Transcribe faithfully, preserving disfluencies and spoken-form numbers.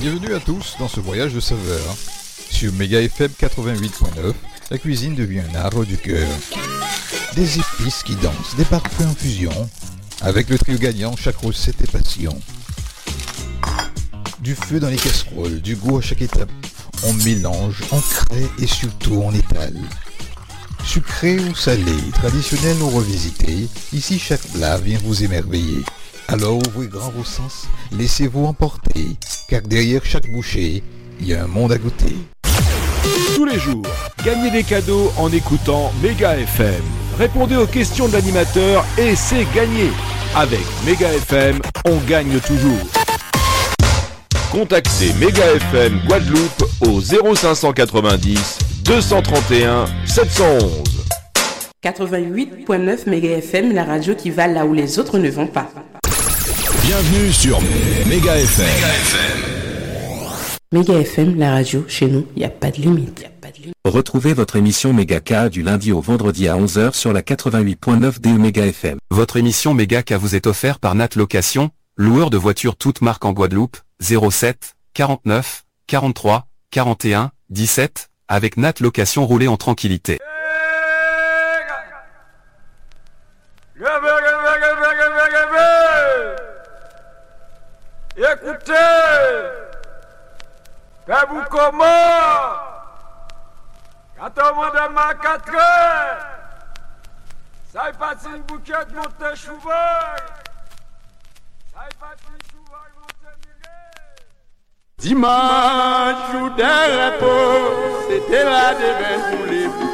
Bienvenue à tous dans ce voyage de saveurs. Sur Méga F M quatre-vingt-huit point neuf, la cuisine devient un art du cœur. Des épices qui dansent, des parfums en fusion. Avec le trio gagnant, chaque recette est passion. Du feu dans les casseroles, du goût à chaque étape. On mélange, on crée et surtout on étale. Sucré ou salé, traditionnel ou revisité, ici chaque plat vient vous émerveiller. Alors ouvrez grand vos sens, laissez-vous emporter, car derrière chaque bouchée, il y a un monde à goûter. Tous les jours, gagnez des cadeaux en écoutant Méga F M. Répondez aux questions de l'animateur et c'est gagné. Avec Méga F M, on gagne toujours. Contactez Méga F M Guadeloupe au zéro cinq cent quatre-vingt-dix deux cent trente et un sept cent onze. quatre-vingt-huit point neuf Méga F M, la radio qui va là où les autres ne vont pas. Bienvenue sur Méga F M. Méga F M, la radio, chez nous, il n'y a pas de limite. Y a pas de limite. Retrouvez votre émission Méga K du lundi au vendredi à onze heures sur la quatre-vingt-huit point neuf D E Méga F M. Votre émission Méga K vous est offerte par Nat Location, loueur de voitures toutes marques en Guadeloupe, zéro sept quarante-neuf quarante-trois quarante et un dix-sept, avec Nat Location, roulez en tranquillité. Écoutez, faites-vous comment? Quand on demande ma quatre heures, ça est parti une bouquette monter chouvaille. Ça est parti une chouvaille monter mille. Dimanche, jour de repos, c'était la devant pour les